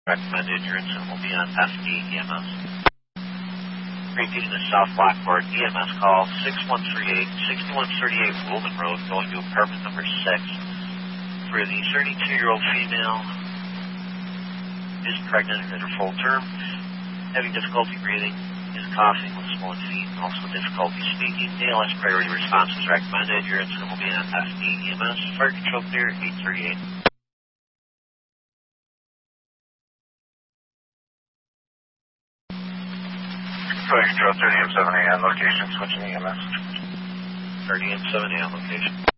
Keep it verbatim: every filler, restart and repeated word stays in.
Recommended your incident will be on S D E M S. Repeating the South Blackboard E M S call six one three eight, six one three eight Woolman Road going to apartment number six. For the thirty-two-year-old female, is pregnant at her full term, having difficulty breathing, is coughing with swollen feet, and also difficulty speaking. A L S priority response is recommended. Your incident will be on S D E M S. Fire control clear, eight thirty-eight. Fire control thirty M seven A on location, switching E M S. thirty M seven A on location.